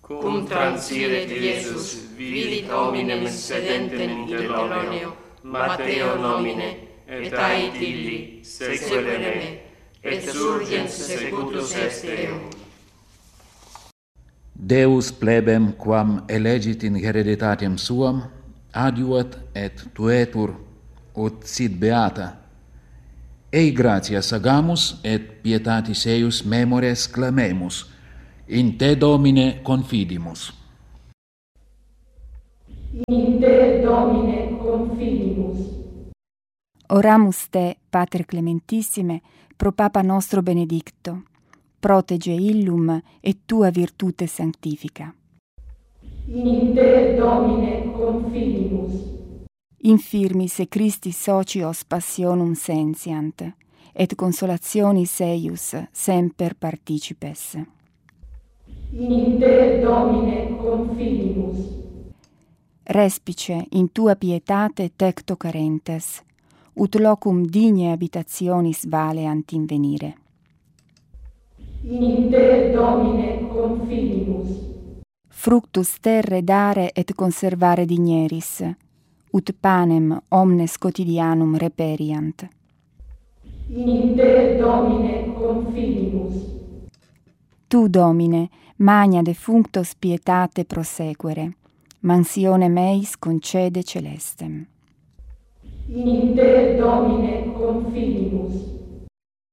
cum transiret Iesus, vilit hominem sedentem in Teloneo, Matteo nomine, et ait illi, sequele me, et surgens secutus est eum. Deus plebem, quam elegit in hereditatem suam, adiuat et tuetur, ut sit beata. Ei gratias agamus, et pietatis eius memores clamemus, in te, Domine, confidimus. In te, Domine, confidimus. Oramus te, Pater Clementissime, pro Papa nostro Benedicto, protege illum et tua virtute sanctifica. In te, Domine, confidimus. Infirmis e Christi socios passionum sensiant, et consolationis eius semper participes. In te, Domine, confidimus. Respice in tua pietate tecto carentes, ut locum digne habitationis valeant invenire. In te, Domine, confidimus. Fructus terre dare et conservare digneris, ut panem omnes quotidianum reperiant. In te, Domine, confidimus. Tu, Domine, magna defunctos pietate prosequere, mansione meis concede celestem. In te, Domine, confidimus.